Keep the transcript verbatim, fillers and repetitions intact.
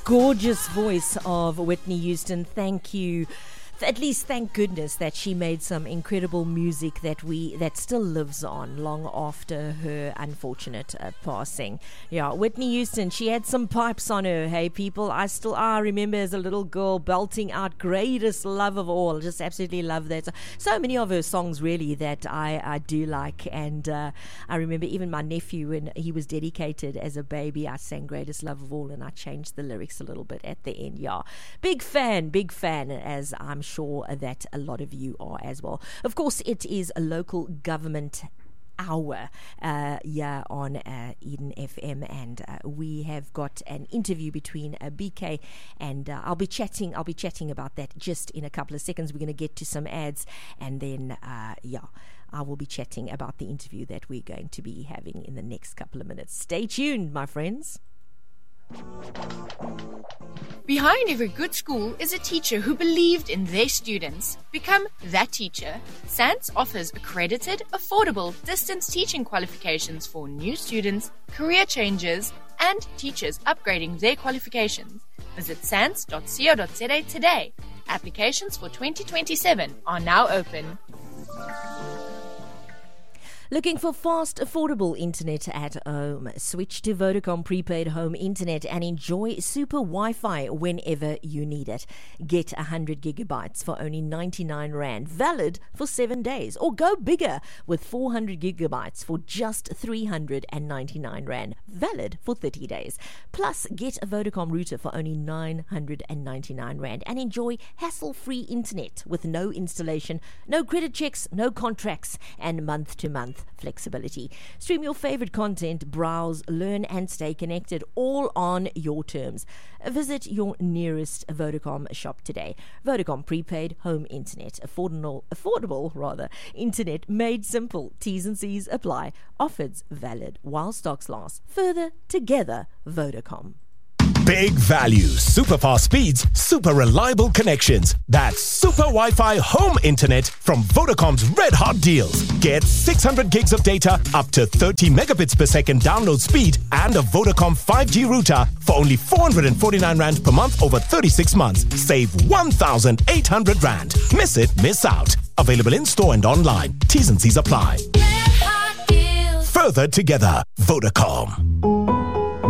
Gorgeous voice of Whitney Houston. Thank you. At least thank goodness that she made some incredible music that we that still lives on long after her unfortunate uh, passing. Yeah, Whitney Houston, she had some pipes on her. Hey people, I still I remember as a little girl belting out Greatest Love of All. Just absolutely love that. So, so many of her songs really that I, I do like, and uh, I remember even my nephew when he was dedicated as a baby, I sang Greatest Love of All and I changed the lyrics a little bit at the end. Yeah, big fan, big fan, as I'm sure sure that a lot of you are as well. Of course, it is a local government hour uh, yeah, on uh, Eden F M, and uh, we have got an interview between uh, B K and uh, I'll be chatting I'll be chatting about that just in a couple of seconds. We're going to get to some ads, and then uh, yeah I will be chatting about the interview that we're going to be having in the next couple of minutes. Stay tuned, my friends. Behind every good school is a teacher who believed in their students. Become that teacher. SANS offers accredited, affordable distance teaching qualifications for new students, career changers, and teachers upgrading their qualifications. Visit sans dot co dot za today. Applications for twenty twenty-seven are now open. Looking for fast, affordable internet at home? Switch to Vodacom Prepaid Home Internet and enjoy super Wi-Fi whenever you need it. Get one hundred gigabytes for only ninety-nine rand, valid for seven days. Or go bigger with four hundred gigabytes for just three hundred ninety-nine rand, valid for thirty days. Plus, get a Vodacom router for only nine hundred ninety-nine rand and enjoy hassle-free internet with no installation, no credit checks, no contracts, and month-to-month flexibility. Stream your favorite content, browse, learn, and stay connected, all on your terms. Visit your nearest Vodacom shop today. Vodacom Prepaid Home Internet. Affordable, affordable rather, internet made simple. T's and C's apply. Offers valid while stocks last. Further together, Vodacom. Big value, super fast speeds, super reliable connections. That's Super Wi-Fi Home Internet from Vodacom's Red Hot Deals. Get six hundred gigs of data, up to thirty megabits per second download speed, and a Vodacom five G router for only four hundred forty-nine rand per month over thirty-six months. Save one thousand eight hundred rand. Miss it, miss out. Available in store and online. T's and C's apply. Further together, Vodacom.